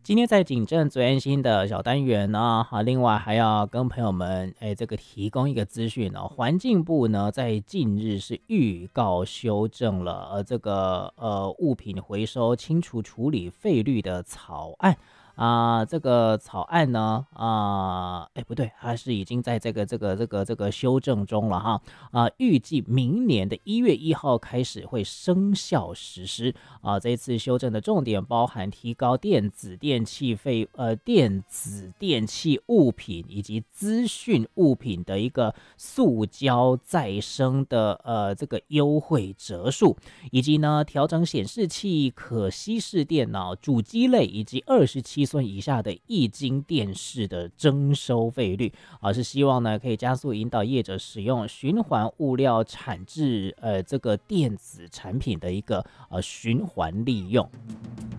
今天在警政最安心的小单元呢，另外还要跟朋友们这个提供一个资讯哦，环境部呢在近日是预告修正了这个物品回收清除处理费率的草案。这个草案呢，不对，它是已经在这个修正中了哈，预计明年的1月1号开始会生效实施。这一次修正的重点包含提高电子电器物品以及资讯物品的一个塑胶再生的这个优惠折数，以及呢调整显示器、可稀释电脑、主机类以及27寸以下的液晶电视的征收费率，是希望呢可以加速引导业者使用循环物料产制这个电子产品的一个循环利用。